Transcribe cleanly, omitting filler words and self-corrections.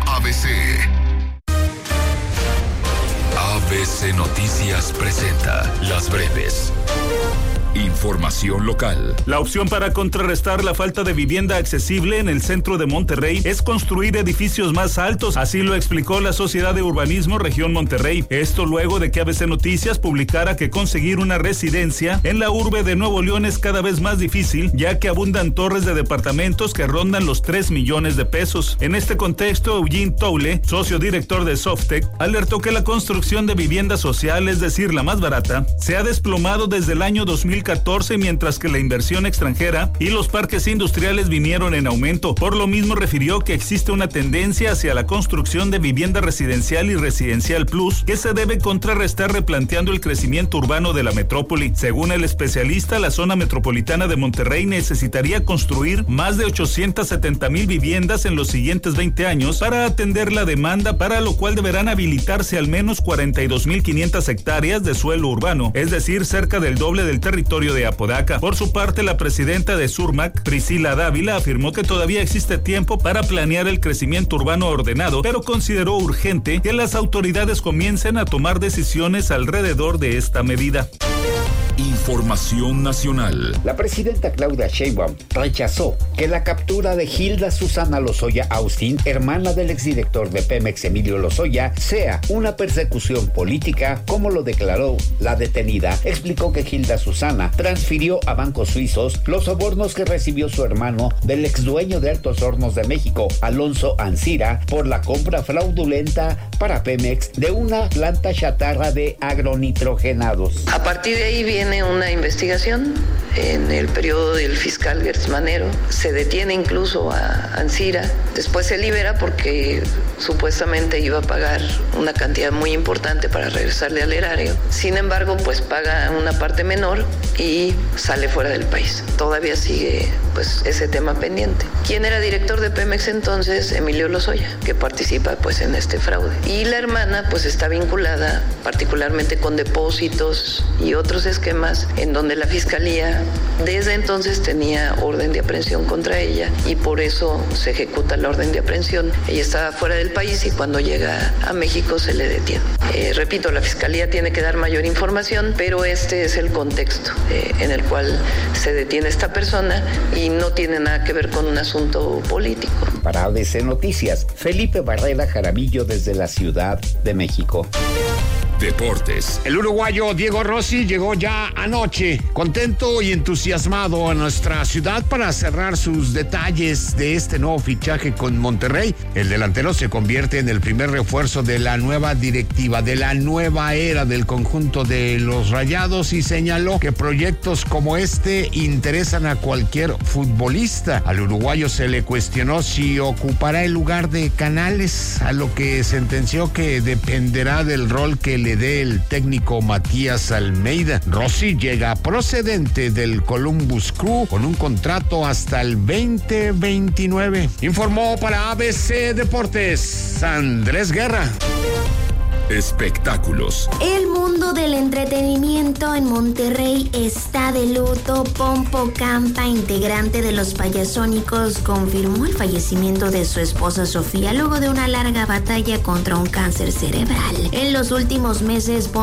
ABC. ABC Noticias presenta Las Breves. Información local. La opción para contrarrestar la falta de vivienda accesible en el centro de Monterrey es construir edificios más altos, así lo explicó la Sociedad de Urbanismo Región Monterrey. Esto luego de que ABC Noticias publicara que conseguir una residencia en la urbe de Nuevo León es cada vez más difícil, ya que abundan torres de departamentos que rondan los 3 millones de pesos. En este contexto, Eugene Toule, socio director de Softec, alertó que la construcción de vivienda social, es decir, la más barata, se ha desplomado desde el año 2014, mientras que la inversión extranjera y los parques industriales vinieron en aumento. Por lo mismo refirió que existe una tendencia hacia la construcción de vivienda residencial y residencial plus que se debe contrarrestar replanteando el crecimiento urbano de la metrópoli. Según el especialista, la zona metropolitana de Monterrey necesitaría construir más de 870,000 viviendas en los siguientes 20 años para atender la demanda, para lo cual deberán habilitarse al menos 42,500 hectáreas de suelo urbano, es decir, cerca del doble del territorio de Apodaca. Por su parte, la presidenta de Surmac, Priscila Dávila, afirmó que todavía existe tiempo para planear el crecimiento urbano ordenado, pero consideró urgente que las autoridades comiencen a tomar decisiones alrededor de esta medida. Información nacional. La presidenta Claudia Sheinbaum rechazó que la captura de Hilda Susana Lozoya Austin, hermana del exdirector de Pemex Emilio Lozoya, sea una persecución política, como lo declaró la detenida. Explicó que Hilda Susana transfirió a bancos suizos los sobornos que recibió su hermano del exdueño de Altos Hornos de México, Alonso Ancira, por la compra fraudulenta para Pemex de una planta chatarra de agronitrogenados. A partir de ahí viene una investigación en el periodo del fiscal Gertz Manero. Se detiene incluso a Ancira. Después se libera porque supuestamente iba a pagar una cantidad muy importante para regresarle al erario. Sin embargo, pues paga una parte menor y sale fuera del país. Todavía sigue pues ese tema pendiente. ¿Quién era director de Pemex entonces? Emilio Lozoya, que participa pues en este fraude. Y la hermana pues está vinculada particularmente con depósitos y otros esquemas en donde la fiscalía desde entonces tenía orden de aprehensión contra ella y por eso se ejecuta la orden de aprehensión. Ella estaba fuera del país y cuando llega a México se le detiene. Repito, la fiscalía tiene que dar mayor información, pero este es el contexto en el cual se detiene esta persona y no tiene nada que ver con un asunto político. Para ABC Noticias, Felipe Barrera Jaramillo desde la Ciudad de México. Deportes. El uruguayo Diego Rossi llegó ya anoche, contento y entusiasmado a nuestra ciudad para cerrar sus detalles de este nuevo fichaje con Monterrey. El delantero se convierte en el primer refuerzo de la nueva directiva, de la nueva era del conjunto de los Rayados, y señaló que proyectos como este interesan a cualquier futbolista. Al uruguayo se le cuestionó si ocupará el lugar de Canales, a lo que sentenció que dependerá del rol que le dé el técnico Matías Almeida. Rossi llega procedente del Columbus Crew con un contrato hasta el 2029. Informó para ABC Deportes Andrés Guerra. Espectáculos. El mundo del entretenimiento en Monterrey está de luto. Pompo Campa, integrante de los Payasónicos, confirmó el fallecimiento de su esposa Sofía luego de una larga batalla contra un cáncer cerebral. En los últimos meses,